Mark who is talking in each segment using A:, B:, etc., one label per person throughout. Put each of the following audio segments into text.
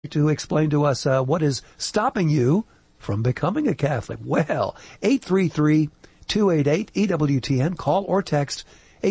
A: to explain to us what is stopping you from becoming a Catholic. Well, 833-288-EWTN. Call or text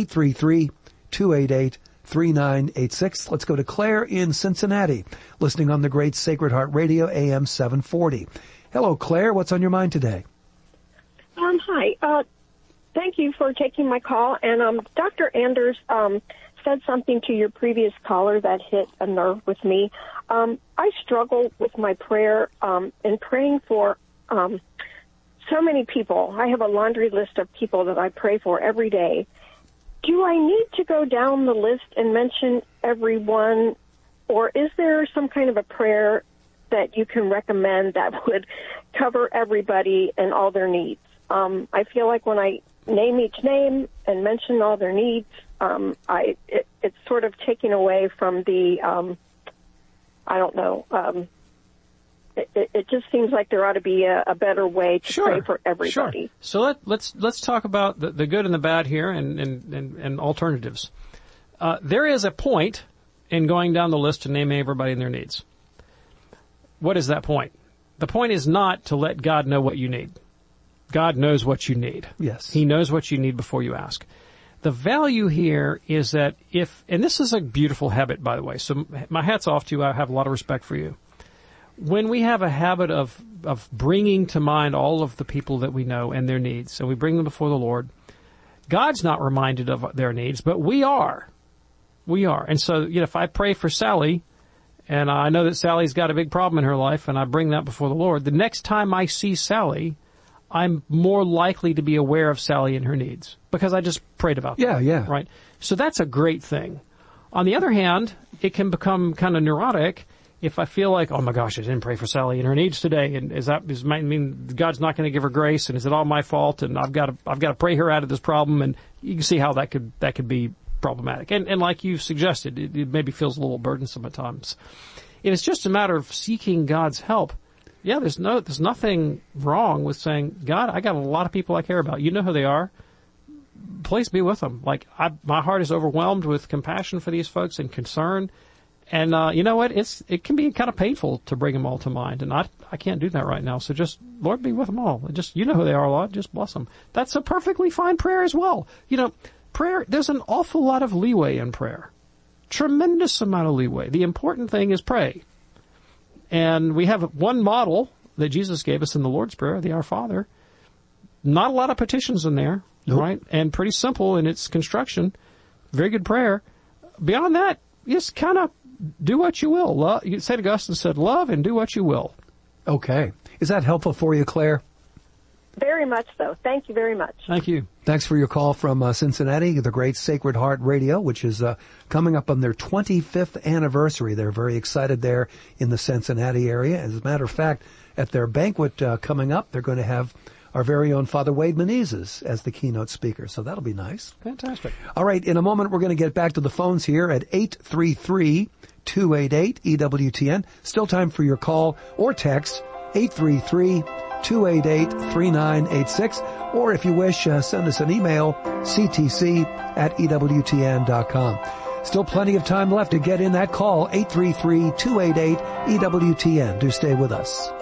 A: 833-288-3986. Let's go to Claire in Cincinnati, listening on the great Sacred Heart Radio, AM 740. Hello, Claire. What's on your mind today?
B: Hi. Thank you for taking my call. And Dr. Anders said something to your previous caller that hit a nerve with me. I struggle with my prayer and praying for so many people. I have a laundry list of people that I pray for every day. Do I need to go down the list and mention everyone, or is there some kind of a prayer that you can recommend that would cover everybody and all their needs? I feel like when I name each name and mention all their needs, it's sort of taking away from the, I don't know, it just seems like there ought to be a better way to pray for everybody.
C: Sure. So let's talk about the good and the bad here and alternatives. There is a point in going down the list and naming everybody and their needs. What is that point? The point is not to let God know what you need. God knows what you need.
A: Yes.
C: He knows what you need before you ask. The value here is that and this is a beautiful habit, by the way, so my hat's off to you. I have a lot of respect for you. When we have a habit of bringing to mind all of the people that we know and their needs, and we bring them before the Lord, God's not reminded of their needs, but we are. We are. And so, if I pray for Sally, and I know that Sally's got a big problem in her life, and I bring that before the Lord, the next time I see Sally, I'm more likely to be aware of Sally and her needs because I just prayed about them.
A: Yeah.
C: Right? So that's a great thing. On the other hand, it can become kind of neurotic if I feel like, oh my gosh, I didn't pray for Sally and her needs today, and does that mean God's not going to give her grace, and is it all my fault, and I've got to pray her out of this problem, and you can see how that could be problematic. And like you suggested, it maybe feels a little burdensome at times. If it's just a matter of seeking God's help, yeah, there's nothing wrong with saying, God, I got a lot of people I care about. You know who they are. Please be with them. Like, my heart is overwhelmed with compassion for these folks and concern. And, you know what? It can be kind of painful to bring them all to mind. And I can't do that right now. So just, Lord, be with them all. Just, you know who they are, Lord. Just bless them. That's a perfectly fine prayer as well. Prayer, there's an awful lot of leeway in prayer. Tremendous amount of leeway. The important thing is pray. And we have one model that Jesus gave us in the Lord's Prayer, the Our Father. Not a lot of petitions in there,
A: nope.
C: Right? And pretty simple in its construction. Very good prayer. Beyond that, just kind of do what you will. St. Augustine said, love and do what you will.
A: Okay. Is that helpful for you, Claire?
B: Very much so. Thank you very much.
C: Thank you.
A: Thanks for your call from Cincinnati, the great Sacred Heart Radio, which is coming up on their 25th anniversary. They're very excited there in the Cincinnati area. As a matter of fact, at their banquet coming up, they're going to have our very own Father Wade Menezes as the keynote speaker. So that'll be nice.
C: Fantastic.
A: All right. In a moment, we're going to get back to the phones here at 833-288-EWTN. Still time for your call or text 833-288-3986. Or if you wish, send us an email, ctc@ewtn.com. Still plenty of time left to get in that call, 833-288-EWTN. Do stay with us.